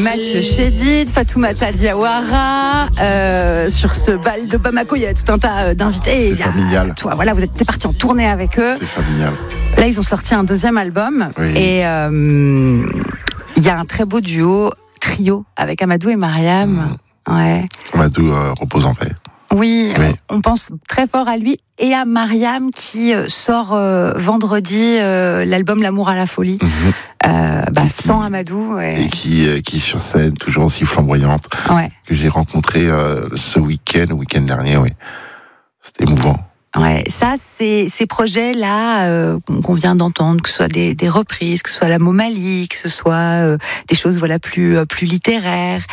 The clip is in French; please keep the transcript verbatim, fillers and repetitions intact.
Mathieu Chédid, Fatoumata Diawara. Euh, sur ce bal de Bamako, il y a tout un tas d'invités. C'est familial. Toi, voilà, vous êtes parti en tournée avec eux. C'est familial. Là, ils ont sorti un deuxième album. Oui. Et il euh, y a un très beau duo, trio, avec Amadou et Mariam. Mmh. Ouais. Amadou euh, repose en paix. Oui, oui, on pense très fort à lui et à Mariam qui sort euh, vendredi euh, l'album L'amour à la folie, mmh. euh, bah, sans qui, Amadou. Ouais. Et qui, euh, qui sur scène, toujours aussi flamboyante, ouais. que j'ai rencontré euh, ce week-end, le week-end dernier, oui. C'était émouvant. Ouais, ça, c'est ces projets-là euh, qu'on vient d'entendre, que ce soit des, des reprises, que ce soit la Momali, que ce soit euh, des choses voilà plus euh, plus littéraires.